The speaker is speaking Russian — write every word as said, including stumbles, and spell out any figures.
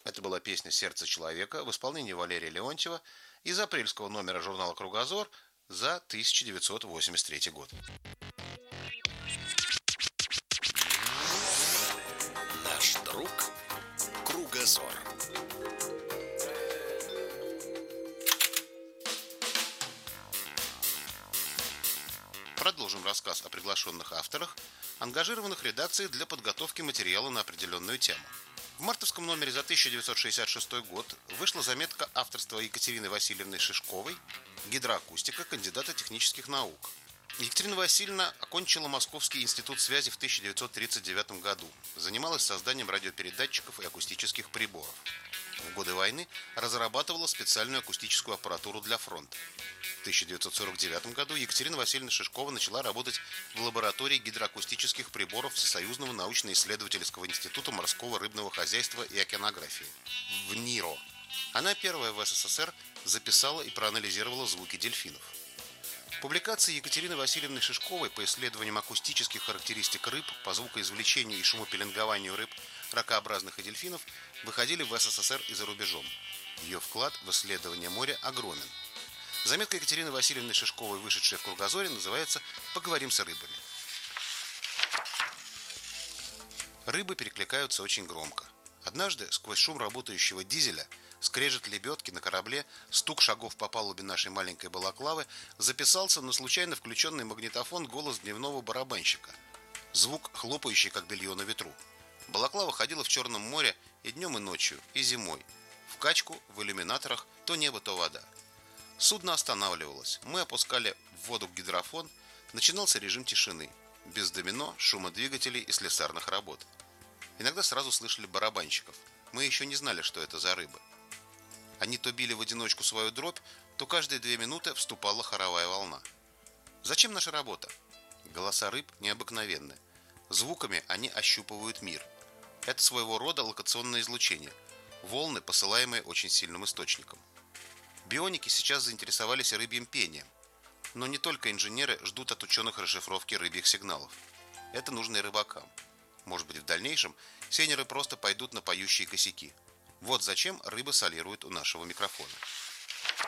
Это была песня «Сердце человека» в исполнении Валерия Леонтьева из апрельского номера журнала «Кругозор» за тысяча девятьсот восемьдесят третий год. Наш друг Кругозор. Продолжим рассказ о приглашенных авторах, ангажированных редакцией для подготовки материала на определенную тему. В мартовском номере за тысяча девятьсот шестьдесят шестой год вышла заметка авторства Екатерины Васильевны Шишковой «Гидроакустика, кандидата технических наук». Екатерина Васильевна окончила Московский институт связи в тысяча девятьсот тридцать девятом году, занималась созданием радиопередатчиков и акустических приборов. В годы войны разрабатывала специальную акустическую аппаратуру для фронта. В тысяча девятьсот сорок девятом году Екатерина Васильевна Шишкова начала работать в лаборатории гидроакустических приборов Всесоюзного научно-исследовательского института морского рыбного хозяйства и океанографии в НИРО. Она первая в СССР записала и проанализировала звуки дельфинов. Публикации Екатерины Васильевны Шишковой по исследованиям акустических характеристик рыб, по звукоизвлечению и шумопеленгованию рыб, ракообразных и дельфинов выходили в СССР и за рубежом. Ее вклад в исследование моря огромен. Заметка Екатерины Васильевны Шишковой, вышедшая в Кругозоре, называется «Поговорим с рыбами». Рыбы перекликаются очень громко. Однажды сквозь шум работающего дизеля, скрежет лебедки на корабле, стук шагов по палубе нашей маленькой балаклавы записался на случайно включенный магнитофон голос дневного барабанщика. Звук, хлопающий, как белье на ветру. Балаклава ходила в Черном море и днем, и ночью, и зимой. В качку, в иллюминаторах, то небо, то вода. Судно останавливалось, мы опускали в воду гидрофон, начинался режим тишины, без домино, шума двигателей и слесарных работ. Иногда сразу слышали барабанщиков, мы еще не знали, что это за рыбы. Они то били в одиночку свою дробь, то каждые две минуты вступала хоровая волна. Зачем наша работа? Голоса рыб необыкновенны. Звуками они ощупывают мир. Это своего рода локационное излучение, волны, посылаемые очень сильным источником. Бионики сейчас заинтересовались рыбьим пением, но не только инженеры ждут от ученых расшифровки рыбьих сигналов. Это нужно и рыбакам. Может быть, в дальнейшем сейнеры просто пойдут на поющие косяки. Вот зачем рыбы солируют у нашего микрофона.